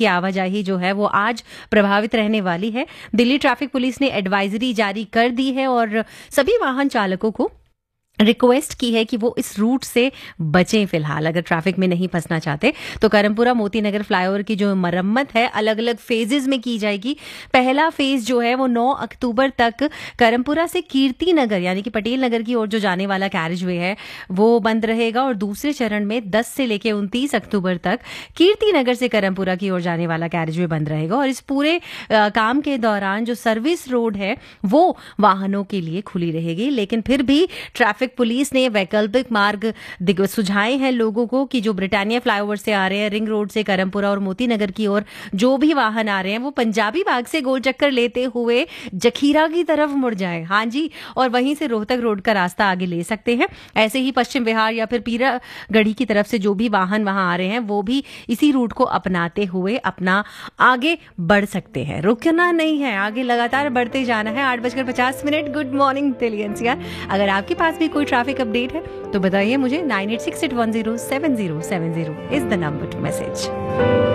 की आवाजाही जो है वो आज प्रभावित रहने वाली है। दिल्ली ट्रैफिक पुलिस ने एडवाइजरी जारी कर दी है और सभी वाहन चालकों को रिक्वेस्ट की है कि वो इस रूट से बचें। फिलहाल अगर ट्रैफिक में नहीं फंसना चाहते तो करमपुरा मोती नगर फ्लाईओवर की जो मरम्मत है अलग अलग फेजेस में की जाएगी। पहला फेज जो है वो 9 अक्टूबर तक करमपुरा से कीर्ति नगर यानी कि पटेल नगर की ओर जो जाने वाला कैरिजवे है वो बंद रहेगा और दूसरे चरण में 10 से लेकर 29 अक्टूबर तक कीर्ति नगर से करमपुरा की ओर जाने वाला कैरिजवे बंद रहेगा। और इस पूरे काम के दौरान जो सर्विस रोड है वो वाहनों के लिए खुली रहेगी, लेकिन फिर भी ट्रैफिक पुलिस ने वैकल्पिक मार्ग सुझाए हैं लोगों को कि जो ब्रिटानिया फ्लाईओवर से आ रहे हैं, रिंग रोड से करमपुरा और मोती नगर की ओर जो भी वाहन आ रहे हैं वो पंजाबी बाग से गोल चक्कर लेते हुए जखीरा की तरफ मुड़ जाए। हाँ जी, और वहीं से रोहतक रोड का रास्ता आगे ले सकते हैं। ऐसे ही पश्चिम बिहार या फिर पीरागढ़ी की तरफ से जो भी वाहन वहां आ रहे हैं वो भी इसी रूट को अपनाते हुए अपना आगे बढ़ सकते हैं। रुकना नहीं है, आगे लगातार बढ़ते जाना है। 8:50। Good morning Delhi NCR. अगर आपके पास भी कोई ट्रैफिक अपडेट है तो बताइए मुझे। 9868107070 is the number two message.